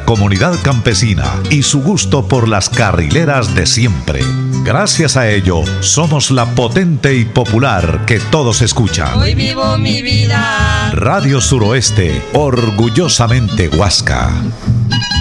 comunidad campesina y su gusto por las carrileras de siempre. Gracias a ello, somos la potente y popular que todos escuchan. Hoy vivo mi vida. Radio Suroeste, orgullosamente Huasca.